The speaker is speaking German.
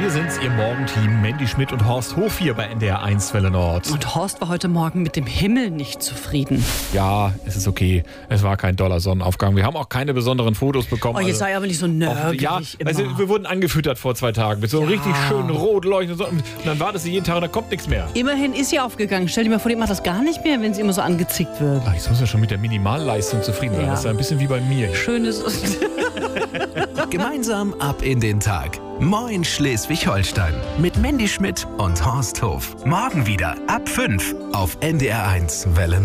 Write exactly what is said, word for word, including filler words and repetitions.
wir sind's, Ihr Morgenteam, Mandy Schmidt und Horst Hof hier bei N D R eins Welle Nord. Und Horst war heute Morgen mit dem Himmel nicht zufrieden. Ja, es ist okay. Es war kein toller Sonnenaufgang. Wir haben auch keine besonderen Fotos bekommen. Oh, ihr also sei aber nicht so nörgelig Ja, immer. also wir wurden angefüttert vor zwei Tagen mit so Ja. richtig schön rot leuchtenden Sonnen. Und dann wartest du jeden Tag und da kommt nichts mehr. Immerhin ist sie aufgegangen. Stell dir mal vor, die macht das gar nicht mehr, wenn sie immer so angezickt wird. Ach, jetzt muss ja schon mit der Minimalleistung zufrieden sein. Ja. Das ist ja ein bisschen wie bei mir. Schönes. Gemeinsam ab in den Tag. Moin Schleswig-Holstein. Mit Mandy Schmidt und Horst Hof. Morgen wieder ab fünf auf N D R eins Welle